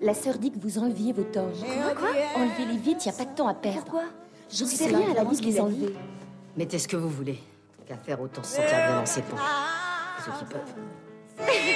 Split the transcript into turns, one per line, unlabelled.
La sœur dit que vous enleviez vos torches.
Quoi?
Enlevez-les vite, y a pas de temps à perdre.
Pourquoi?
J'en sais rien, elle a dit de les enlever.
Mettez ce que vous voulez. Qu'à faire, autant se sentir bien dans ses pans. Ceux qui peuvent.